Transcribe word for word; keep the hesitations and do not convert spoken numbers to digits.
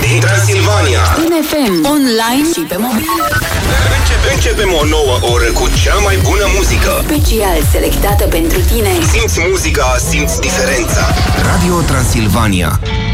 din Transilvania. În F M, online și pe mobil. Începe, începem o nouă oră cu cea mai bună muzică. Special selectată pentru tine. Simți muzica, simți diferența. Radio Transilvania.